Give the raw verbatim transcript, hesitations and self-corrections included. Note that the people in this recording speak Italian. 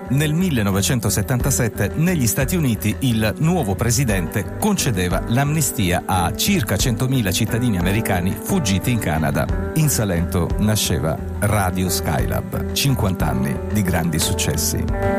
Nel millenovecentosettantasette negli Stati Uniti il nuovo presidente concedeva l'amnistia a circa centomila cittadini americani fuggiti in Canada. In Salento nasceva Radio Skylab, cinquanta anni di grandi successi.